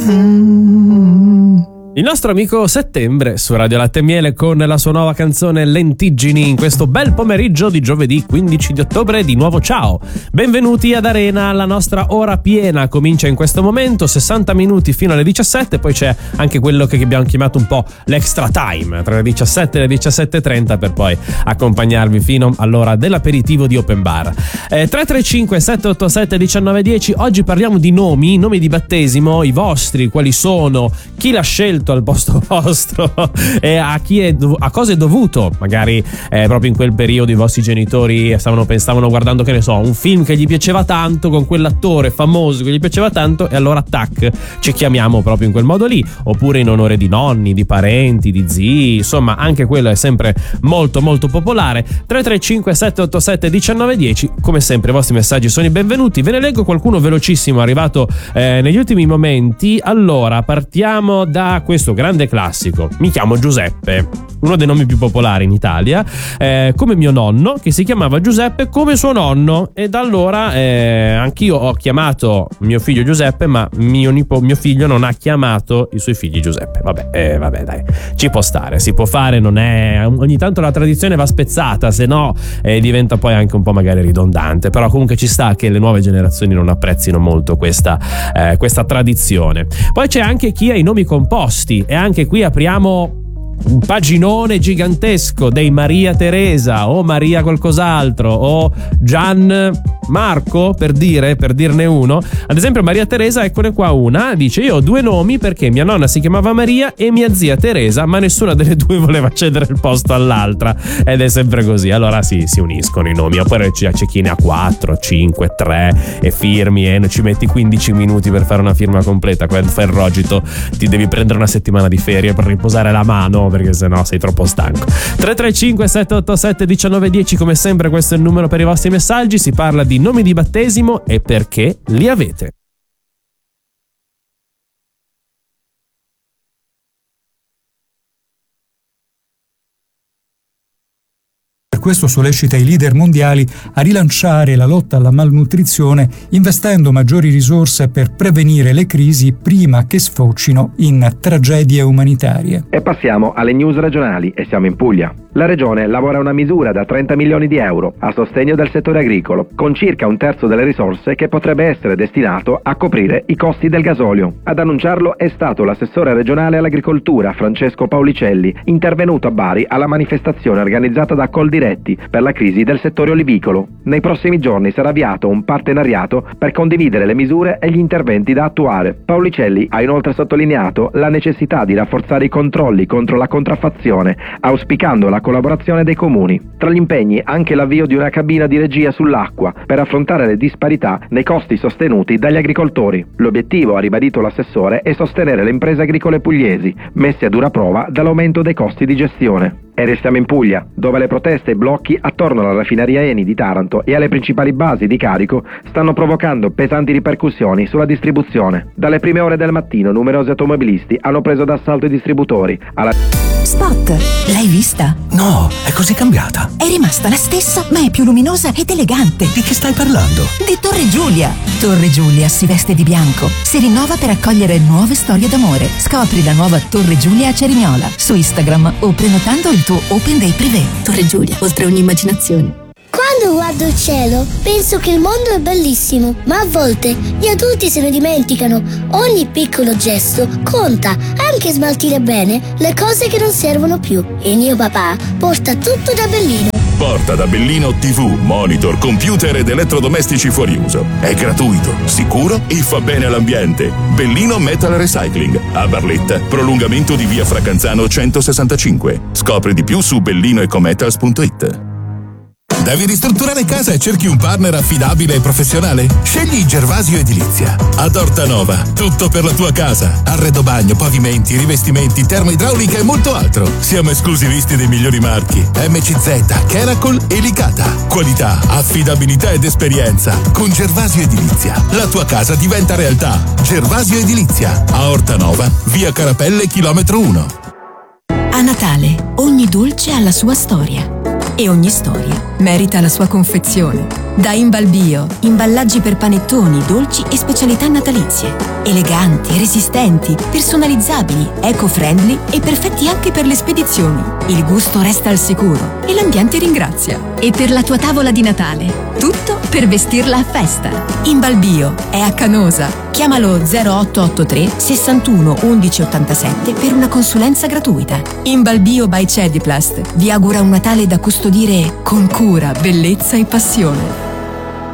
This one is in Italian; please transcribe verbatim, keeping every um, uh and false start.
Il nostro amico Settembre su Radio Latte e Miele con la sua nuova canzone Lentiggini in questo bel pomeriggio di giovedì quindici di ottobre. Di nuovo ciao, benvenuti ad Arena, la nostra ora piena comincia in questo momento, sessanta minuti fino alle diciassette, poi c'è anche quello che abbiamo chiamato un po' l'extra time tra le diciassette e le diciassette e trenta per poi accompagnarvi fino all'ora dell'aperitivo di Open Bar. eh, tre tre cinque sette otto sette uno nove uno zero. Oggi parliamo di nomi, nomi di battesimo, i vostri, quali sono, chi l'ha scelto al posto vostro e a chi è dov- a cosa è dovuto. Magari eh, proprio in quel periodo i vostri genitori stavano, stavano guardando, che ne so, un film che gli piaceva tanto con quell'attore famoso che gli piaceva tanto e allora tac, ci chiamiamo proprio in quel modo lì, oppure in onore di nonni, di parenti, di zii, insomma anche quello è sempre molto molto popolare. Tre tre cinque sette otto sette uno nove uno zero. Come sempre i vostri messaggi sono i benvenuti, ve ne leggo qualcuno velocissimo arrivato eh, negli ultimi momenti. Allora partiamo da questo grande classico. Mi chiamo Giuseppe, uno dei nomi più popolari in Italia, eh, come mio nonno che si chiamava Giuseppe come suo nonno, e da allora eh, anch'io ho chiamato mio figlio Giuseppe, ma mio, nipo, mio figlio non ha chiamato i suoi figli Giuseppe. Vabbè, eh, vabbè dai, ci può stare, si può fare, non è, ogni tanto la tradizione va spezzata, se no eh, diventa poi anche un po' magari ridondante, però comunque ci sta che le nuove generazioni non apprezzino molto questa, eh, questa tradizione. Poi c'è anche chi ha i nomi composti, e anche qui apriamo un paginone gigantesco dei Maria Teresa o Maria qualcos'altro o Gian Marco, per dire, per dirne uno. Ad esempio Maria Teresa, eccone qua una, dice: io ho due nomi perché mia nonna si chiamava Maria e mia zia Teresa, ma nessuna delle due voleva cedere il posto all'altra, ed è sempre così. Allora sì, si uniscono i nomi, oppure c'è chi ne ha quattro, cinque, tre e firmi e ci metti quindici minuti per fare una firma completa. Quando fai il rogito ti devi prendere una settimana di ferie per riposare la mano, perché sennò sei troppo stanco. Tre tre cinque sette otto sette uno nove uno zero. Come sempre questo è il numero per i vostri messaggi. Si parla di nomi di battesimo e perché li avete. Questo sollecita i leader mondiali a rilanciare la lotta alla malnutrizione investendo maggiori risorse per prevenire le crisi prima che sfocino in tragedie umanitarie. E passiamo alle news regionali e siamo in Puglia. La regione lavora a una misura da trenta milioni di euro a sostegno del settore agricolo, con circa un terzo delle risorse che potrebbe essere destinato a coprire i costi del gasolio. Ad annunciarlo è stato l'assessore regionale all'agricoltura Francesco Paulicelli, intervenuto a Bari alla manifestazione organizzata da Coldiretti per la crisi del settore olivicolo. Nei prossimi giorni sarà avviato un partenariato per condividere le misure e gli interventi da attuare. Paulicelli ha inoltre sottolineato la necessità di rafforzare i controlli contro la contraffazione, auspicando la collaborazione dei comuni. Tra gli impegni anche l'avvio di una cabina di regia sull'acqua per affrontare le disparità nei costi sostenuti dagli agricoltori. L'obiettivo, ha ribadito l'assessore, è sostenere le imprese agricole pugliesi, messe a dura prova dall'aumento dei costi di gestione. E restiamo in Puglia, dove le proteste e blocchi attorno alla raffineria Eni di Taranto e alle principali basi di carico stanno provocando pesanti ripercussioni sulla distribuzione. Dalle prime ore del mattino numerosi automobilisti hanno preso d'assalto i distributori. Alla... Spot, l'hai vista? No, è così cambiata. È rimasta la stessa, ma è più luminosa ed elegante. Di che stai parlando? Di Torre Giulia. Torre Giulia si veste di bianco, si rinnova per accogliere nuove storie d'amore. Scopri la nuova Torre Giulia a Cerignola su Instagram o prenotando il tuo Open Day Privé. Torre Giulia, oltre ogni immaginazione. Quando guardo il cielo penso che il mondo è bellissimo, ma a volte gli adulti se ne dimenticano. Ogni piccolo gesto conta, anche smaltire bene le cose che non servono più. E mio papà porta tutto da Bellino. Porta da Bellino tivù, monitor, computer ed elettrodomestici fuori uso. È gratuito, sicuro e fa bene all'ambiente. Bellino Metal Recycling, a Barletta, prolungamento di via Fracanzano centosessantacinque. Scopri di più su bellino ecometals punto it. Devi ristrutturare casa e cerchi un partner affidabile e professionale? Scegli Gervasio Edilizia. Ad Ortanova, tutto per la tua casa. Arredo bagno, pavimenti, rivestimenti, termoidraulica e molto altro. Siamo esclusivisti dei migliori marchi. M C Z, Caracol e Licata. Qualità, affidabilità ed esperienza. Con Gervasio Edilizia, la tua casa diventa realtà. Gervasio Edilizia, a Ortanova, via Carapelle, chilometro uno. A Natale, ogni dolce ha la sua storia. E ogni storia merita la sua confezione. Da Imbalbio, imballaggi per panettoni, dolci e specialità natalizie. Eleganti, resistenti, personalizzabili, eco-friendly e perfetti anche per le spedizioni. Il gusto resta al sicuro e l'ambiente ringrazia. E per la tua tavola di Natale, tutto per vestirla a festa. Imbalbio è a Canosa. Chiamalo zero otto otto tre sessantuno undici ottantasette per una consulenza gratuita. Imbalbio by Cediplast vi augura un Natale da custodire con cura, bellezza e passione.